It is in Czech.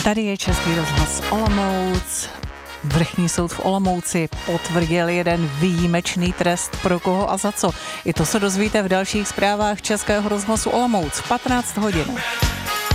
Tady je Český rozhlas Olomouc. Vrchní soud v Olomouci potvrdil jeden výjimečný trest, pro koho a za co. I to se dozvíte v dalších zprávách Českého rozhlasu Olomouc v 15 hodin.